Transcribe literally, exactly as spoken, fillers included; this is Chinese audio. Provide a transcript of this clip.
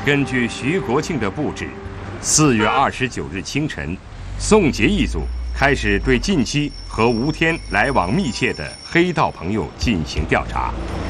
根据徐国庆的布置，四月二十九日清晨，宋杰一组开始对近期和吴天来往密切的黑道朋友进行调查。